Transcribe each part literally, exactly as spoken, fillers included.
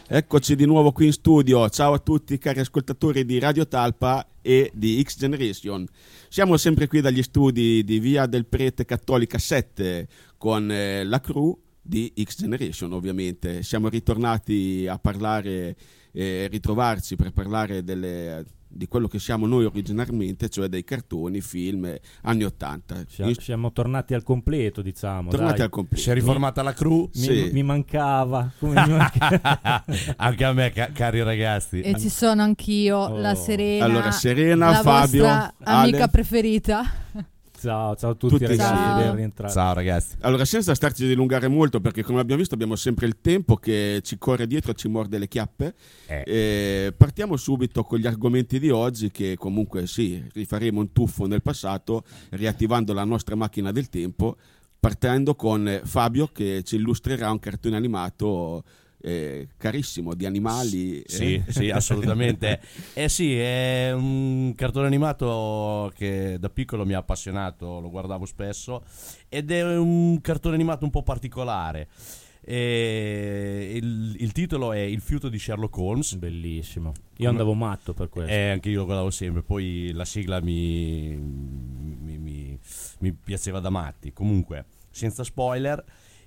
Eccoci di nuovo qui in studio. Ciao a tutti cari ascoltatori di Radio Talpa e di X Generation. Siamo sempre qui dagli studi di Via del Prete Cattolica sette con eh, la crew di X Generation, ovviamente. Siamo ritornati a parlare e eh, ritrovarci per parlare delle, di quello che siamo noi originariamente, cioè dei cartoni, film eh, anni ottanta. Siamo, siamo tornati al completo, diciamo. Tornati dai. al completo. Si è riformata la crew? Mi, Sì. mi mancava. Come mi mancava. Anche a me, ca- cari ragazzi. E ci sono anch'io, Oh. la Serena. Allora, Serena, la Fabio, vostra amica Ale. preferita. Ciao, ciao a tutti, Tutti ragazzi. ciao. Ben rientrati. Ciao ragazzi. Allora, senza starci a dilungare molto, perché come abbiamo visto abbiamo sempre il tempo che ci corre dietro e ci morde le chiappe, Eh. eh, partiamo subito con gli argomenti di oggi, che comunque sì, rifaremo un tuffo nel passato, riattivando la nostra macchina del tempo, partendo con Fabio che ci illustrerà un cartone animato eh, carissimo, di animali. Sì, eh. sì, assolutamente. Eh sì, è un cartone animato che da piccolo mi ha appassionato, lo guardavo spesso, ed è un cartone animato un po' particolare. E il, il titolo è Il fiuto di Sherlock Holmes. Bellissimo. Io andavo matto per questo. Eh, anche io lo guardavo sempre, poi la sigla mi, mi, mi, mi piaceva da matti. Comunque, senza spoiler,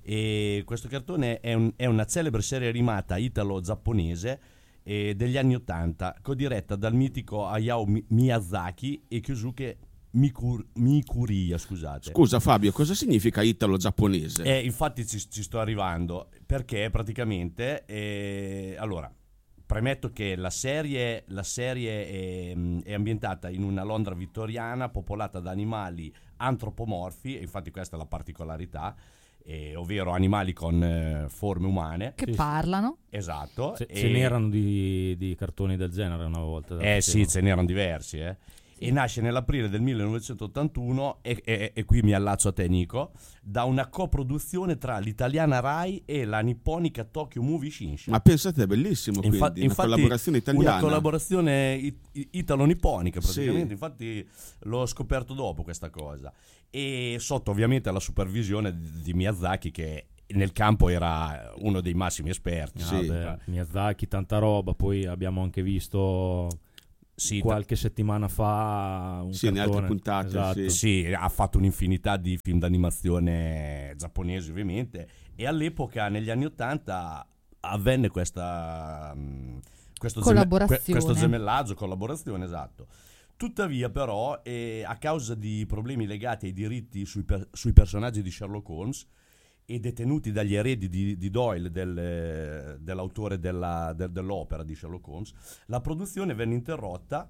e questo cartone è, un, è una celebre serie animata italo-giapponese eh, degli anni ottanta, codiretta dal mitico Hayao Mi- Miyazaki e Kyosuke Mikur- Mikuriya, scusate. Scusa Fabio, cosa significa italo-giapponese? Eh, infatti ci, ci sto arrivando, perché praticamente eh, allora premetto che la serie, la serie è, è ambientata in una Londra vittoriana popolata da animali antropomorfi, e infatti questa è la particolarità, eh, ovvero animali con eh, forme umane. Che Sì, sì. parlano. Esatto. Ce, e- ce n'erano di, di cartoni del genere una volta. Eh sì, ce n'erano diversi, eh. E nasce nell'aprile del millenovecentottantuno e, e, e qui mi allaccio a te Nico, da una coproduzione tra l'italiana Rai e la nipponica Tokyo Movie Shinsha. Ma pensate, è bellissimo, quindi Infa- una infatti, collaborazione italiana. Una collaborazione it- italo-nipponica praticamente, Sì. infatti l'ho scoperto dopo questa cosa. E sotto ovviamente la supervisione di, di Miyazaki, che nel campo era uno dei massimi esperti. Ah, Sì. beh, Miyazaki, tanta roba. Poi abbiamo anche visto Sì, qualche settimana fa un Sì, in cartone. altre puntate, Esatto. sì. Sì, ha fatto un'infinità di film d'animazione giapponesi ovviamente, e all'epoca negli anni ottanta avvenne questa mh, questo, geme- Collaborazione. que- questo gemellaggio, collaborazione, esatto. Tuttavia però eh, a causa di problemi legati ai diritti sui, per- sui personaggi di Sherlock Holmes e detenuti dagli eredi di, di Doyle, del, dell'autore della, del- dell'opera di Sherlock Holmes, la produzione venne interrotta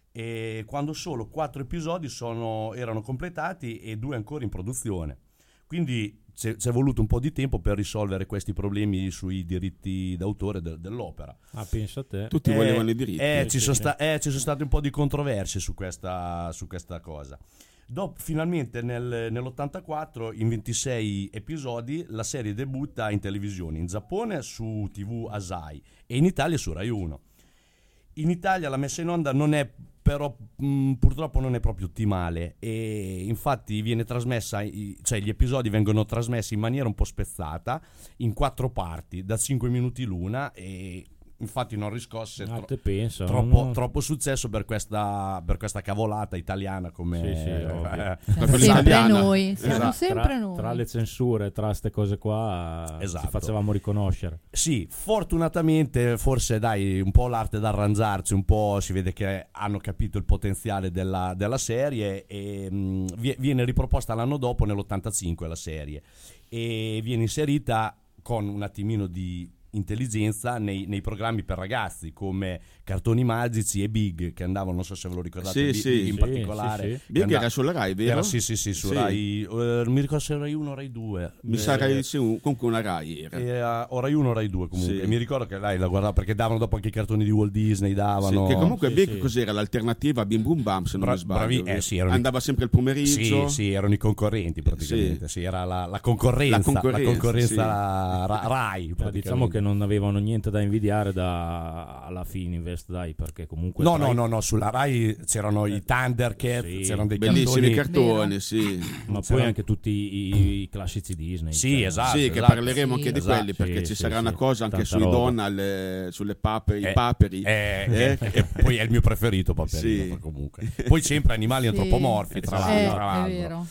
e quando solo quattro episodi sono, erano completati e due ancora in produzione. Quindi c'è, c'è voluto un po' di tempo per risolvere questi problemi sui diritti d'autore de- dell'opera. Ah, pensa a te. Tutti Eh, volevano i diritti. eh, Sì, ci, sì, sono sì. sta- eh, ci sono state un po' di controversie su questa, su questa cosa. Dopo, finalmente nel, nell'ottantaquattro, in ventisei episodi, la serie debutta in televisione, in Giappone su tivù Asahi e in Italia su Rai uno. In Italia la messa in onda non è però mh, purtroppo non è proprio ottimale, e infatti viene trasmessa, i- cioè gli episodi vengono trasmessi in maniera un po' spezzata, in quattro parti, da cinque minuti l'una, e infatti non riscosse Ah, tro- te pensa. troppo, no? troppo successo per questa, per questa cavolata italiana come Sì, sì, ovvio. eh, Siamo quella sempre italiana. noi. Siamo Esatto. sempre tra, noi. tra le censure, tra ste cose qua, Esatto. ci facevamo riconoscere. Sì, fortunatamente, forse dai, un po' l'arte d'arrangiarsi, un po' si vede che hanno capito il potenziale della, della serie, e mh, vie- viene riproposta l'anno dopo, nell'ottantacinque, la serie, e viene inserita con un attimino di intelligenza nei, nei programmi per ragazzi come Cartoni Magici e Big, che andavano, non so se ve lo ricordate, Sì, Big, sì. Big in Sì, particolare. sì, sì. che Big andava- era sulla Rai, vero? Era, sì, sì, sì, su Sì. Rai, eh, non mi ricordo se Rai uno o Rai due. Mi Eh, sa Rai, sì, un- comunque una Rai era. era o Rai uno o Rai due comunque. Sì. E mi ricordo che lei la guardava perché davano dopo anche i cartoni di Walt Disney, davano. Sì, che comunque Sì, Big sì. cos'era l'alternativa a Bim Bum Bam, se non Bra- mi sbaglio. bravi- eh, sì, erano i- Andava sempre il pomeriggio. Sì, sì, erano i concorrenti praticamente. Sì, era la, la concorrenza, La concorrenza, la concorrenza sì. ra- Rai Eh, praticamente. diciamo che non avevano niente da invidiare da, alla Fininvest, dai, perché comunque no tra no i- no no sulla Rai c'erano i Thundercats, Sì, c'erano dei Bellissimi cartoni, cartoni, sì. ma c'era- poi anche tutti i, i classici Disney. Sì, cioè, esatto. Sì, che esatto. parleremo anche di Sì. quelli, perché Sì, ci sì, sarà sì. una cosa anche Tanta sui roba. Donald, eh, sulle paperi, Eh, i paperi. Eh, Eh? eh, e poi è il mio preferito Paperino, Sì. comunque. Poi sempre animali Sì. antropomorfi, tra Esatto. Eh, l'altro. tra è l'altro. vero.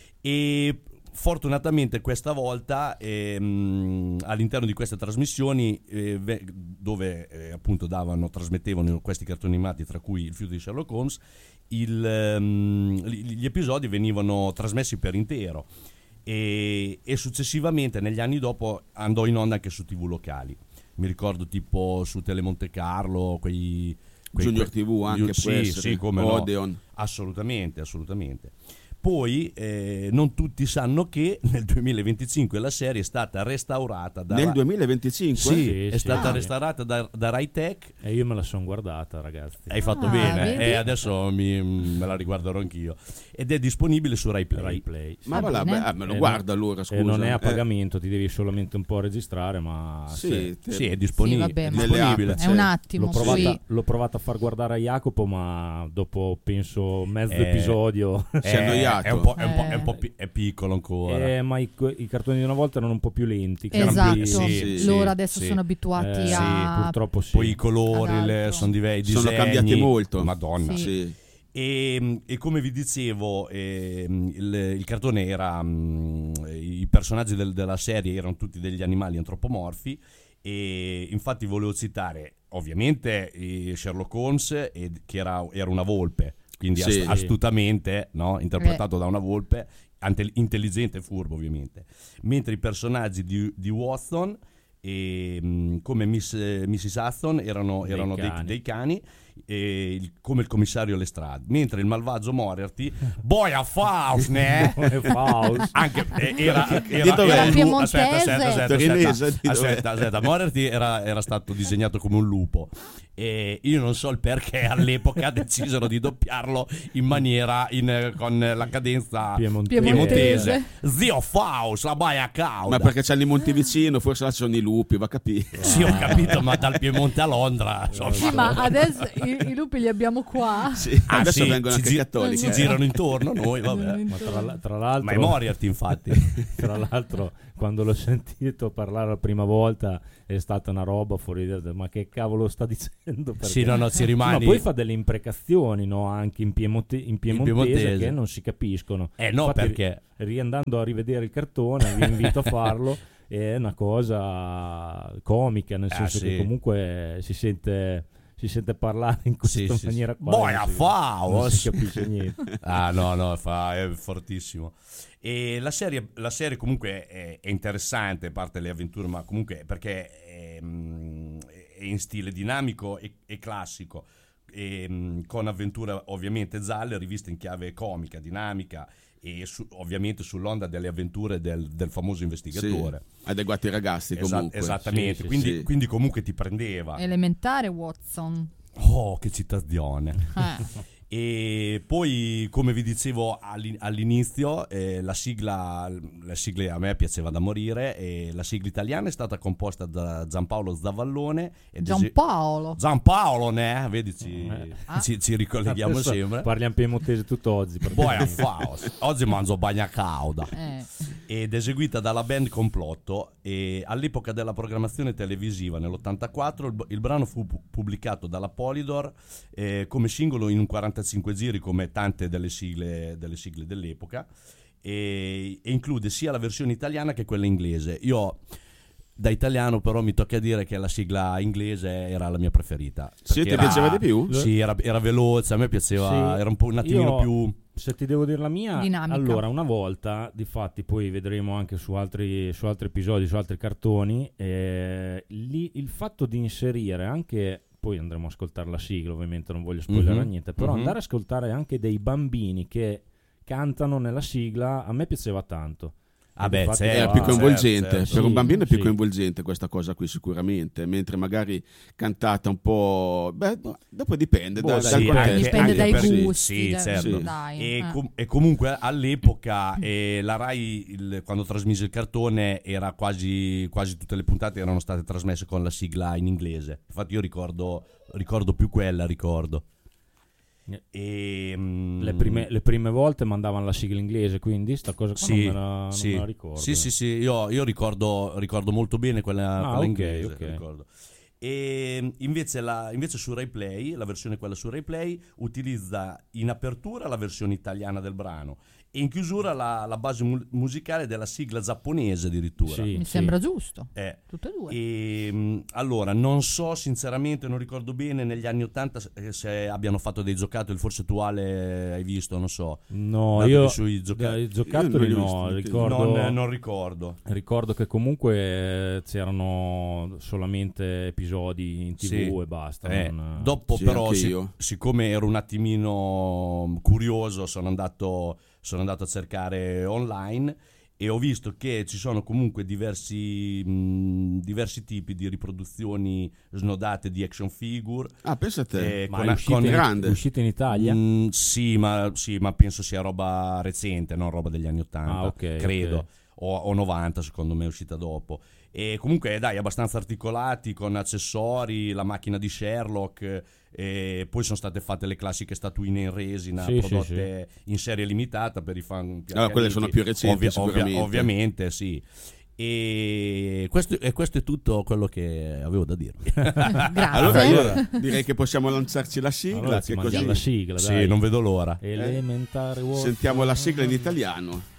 E fortunatamente questa volta ehm, all'interno di queste trasmissioni eh, ve- dove eh, appunto davano, trasmettevano questi cartoni animati, tra cui il fiuto di Sherlock Holmes, il, ehm, gli gli episodi venivano trasmessi per intero e, e successivamente negli anni dopo andò in onda anche su tivù locali. Mi ricordo tipo su Telemonte Carlo, quei, quei Junior que- tivù anche sì, può essere, sì, come no. Odeon. Assolutamente, assolutamente. Poi eh, non tutti sanno che nel duemilaventicinque la serie è stata restaurata da Nel Ra- duemilaventicinque? Sì, Sì, è sì. stata Ah. restaurata da, da Rai Tech. E io me la sono guardata, ragazzi. Hai fatto Ah, bene, vedi? e adesso mi- me la riguarderò anch'io. Ed è disponibile su Rai Play. Rai Play. sì. Ma Va va là, bene. beh, ah, me lo Eh, guarda no- allora, scusa. E non è a Eh, pagamento, ti devi solamente un po' registrare, ma sì, sì. te- Sì, è disponibile. Sì, vabbè, è ma- disponibile. Nelle È un attimo. L'ho provata, Sì. l'ho provata a far guardare a Jacopo, ma dopo penso mezzo Eh, episodio. Si è annoiato. È un po', è un po', è un Eh. po' pi- è piccolo ancora. Eh, ma i, i cartoni di una volta erano un po' più lenti. che erano Esatto, più- sì, sì, loro adesso sì. sono abituati Eh, a... purtroppo sì. Poi i colori, Ad le, altro. sono diversi, i Sono disegni. cambiati molto. Madonna. Sì. Sì. E, e come vi dicevo, ehm, il, il cartone era, mm, i personaggi del- della serie erano tutti degli animali antropomorfi, e infatti volevo citare ovviamente eh, Sherlock Holmes, e- che era, era una volpe, quindi Sì. ast- astutamente, no? Interpretato da una volpe, ante- intelligente e furbo ovviamente, mentre i personaggi di, di Watson e, mh, come Miss, eh, missus Hudson erano, Dei erano dei, cani. dei cani, e il- come il commissario Lestrade, mentre il malvagio Moriarty boia Faust, ne? Faust. Anche eh, era, era, Di dov'è? era un lu- Piemontese. aspetta, aspetta, aspetta, Torinese, aspetta, di dov'è? aspetta, aspetta. Moriarty era, era stato disegnato come un lupo, e io non so il perché all'epoca decisero di doppiarlo in maniera in, eh, con la cadenza Piemontese. piemontese. Zio Faust, la baia cauda. Ma perché c'hanno i monti vicino, forse là ci sono i lupi, va a capire. Sì, ho capito, ma dal Piemonte a Londra insomma. Sì, ma adesso i, i lupi li abbiamo qua. Sì, Ah, adesso sì, vengono si anche gi- cattolici. si girano intorno noi, vabbè. Ma tra, la- tra l'altro, Ma è Moriarty, infatti. tra l'altro, quando l'ho sentito parlare la prima volta è stata una roba fuori da... Ma che cavolo sta dicendo? Perché- Sì, no, no, ci Sì, rimani. ma poi fa delle imprecazioni, no? Anche in, piemonte- in piemontese, piemontese. che non si capiscono. Eh no, Infatti, perché riandando a rivedere il cartone, vi invito a farlo. È una cosa comica, nel Ah, senso sì. che comunque si sente, si sente parlare in questa Sì, sì, maniera sì. qua. Boia non si- Faust! non si capisce niente. Ah no, no, fa, è fortissimo. E la serie, la serie comunque è, è interessante, a parte le avventure, ma comunque perché è, mm, è in stile dinamico e, e classico, e, mm, con avventure ovviamente gialle, riviste in chiave comica, dinamica, e su- ovviamente sull'onda delle avventure del, del famoso investigatore. Sì, adeguati ai ragazzi Esa- comunque. esattamente, Sì, sì, quindi, sì. quindi comunque ti prendeva. Elementare Watson. Oh, che citazione! Eh. E poi, come vi dicevo all'in- all'inizio, eh, la sigla, la sigla a me piaceva da morire, e la sigla italiana è stata composta da Giampaolo Zavallone e dese- Giampaolo. Giampaolo, ne? Vedi, ci, Ah. ci, ci ricolleghiamo Adesso sempre. Parliamo piemontese tutt'oggi. Boia Faust. Oggi mangio bagna cauda. Eh. Ed eseguita dalla band Complotto, e all'epoca della programmazione televisiva nell'ottantaquattro il, b- il brano fu pu- pubblicato dalla Polydor eh, come singolo in un quarantacinque giri, come tante delle sigle, delle sigle dell'epoca, e, e include sia la versione italiana che quella inglese. Io da italiano però mi tocca dire che la sigla inglese era la mia preferita. Sì, Perché ti era- piaceva di più? Sì, era, era veloce, a me piaceva, Sì. era un po' un attimino Io- più... Se ti devo dire la mia, Dinamica. allora una volta, difatti poi vedremo anche su altri, su altri episodi, su altri cartoni, eh, lì il fatto di inserire anche, poi andremo a ascoltare la sigla, ovviamente non voglio spoilerare Mhm, niente, però mhm. andare a ascoltare anche dei bambini che cantano nella sigla a me piaceva tanto. Ah beh, Infatti, certo, È più coinvolgente, certo, certo. per un Sì, bambino è più sì. coinvolgente questa cosa qui sicuramente, mentre magari cantata un po', beh, no, dopo dipende Boh, da- dai, dal sì, contesto. anche- Dipende anche dai per- sì, gusti. sì, dai, certo. dai, E, eh. com- e comunque all'epoca eh, la Rai, il- quando trasmise il cartone, era quasi, quasi tutte le puntate erano state trasmesse con la sigla in inglese. Infatti io ricordo, ricordo più quella, ricordo. E, mm, Le prime, le prime volte mandavano la sigla inglese, quindi sta cosa qua sì, non, me la, non sì. me la ricordo. Sì, sì, sì, io, io ricordo, ricordo molto bene quella, Ah, quella ok, inglese. ok. Ricordo. E invece, la, invece su Rai Play, la versione quella su Rai Play, utilizza in apertura la versione italiana del brano e in chiusura la, la base mu- musicale della sigla giapponese addirittura. Sì, Mi sì. sembra giusto. Eh, Tutte e due. e, mh, allora, non so sinceramente, non ricordo bene negli anni ottanta se, se abbiano fatto dei giocattoli, forse tu Ale hai visto, non so. No, Dato io che sui gioca- dai Io giocattoli non li ho no, visti, ricordo, Non, non ricordo. ricordo che comunque eh, c'erano solamente episodi in tv Sì. e basta. Eh, non- dopo Sì, però anche si- io. siccome ero un attimino curioso sono andato, sono andato a cercare online e ho visto che ci sono comunque diversi, mh, diversi tipi di riproduzioni snodate di action figure. Ah, pensa a te. eh, Ma con- è uscita, con- in, grande. è uscita in Italia? Mm, sì, ma, sì, ma penso sia roba recente, non roba degli anni ottanta, Ah, ok, credo. ok. O, o novanta, secondo me è uscita dopo. E comunque dai, abbastanza articolati, con accessori, la macchina di Sherlock, e poi sono state fatte le classiche statuine in resina Sì, sì, prodotte in serie limitata per i fan più Ah, quelle sono più recenti, sicuramente. ovviamente sì. E questo, e questo è tutto quello che avevo da dirvi. Grazie. Allora io direi che possiamo lanciarci la sigla, Allora ci che mandiamo così la sigla, dai. Sì, non vedo l'ora. Elementare Warfare. sentiamo la sigla in italiano.